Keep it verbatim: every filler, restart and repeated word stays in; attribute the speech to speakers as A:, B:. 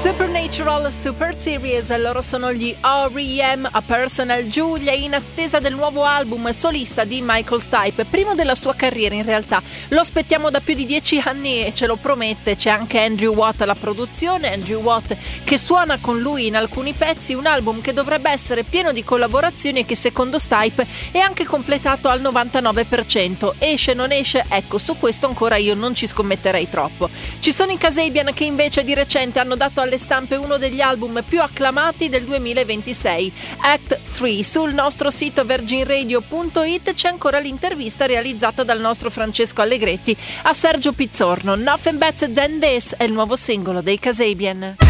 A: Supernatural Super Series, loro sono gli R E M, A Personal Julia, in attesa del nuovo album solista di Michael Stipe, primo della sua carriera in realtà. Lo aspettiamo da più di dieci anni e ce lo promette. C'è anche Andrew Watt alla produzione, Andrew Watt che suona con lui in alcuni pezzi, un album che dovrebbe essere pieno di collaborazioni e che secondo Stipe è anche completato al novantanove per cento. Esce, non esce? Ecco, su questo ancora io non ci scommetterei troppo. Ci sono i Kasabian che invece di recente hanno dato alle stampe uno degli album più acclamati del duemilaventisei, Act tre. Sul nostro sito virgin radio punto it c'è ancora l'intervista realizzata dal nostro Francesco Allegretti a Sergio Pizzorno. Nothing Better Than This è il nuovo singolo dei Kasabian.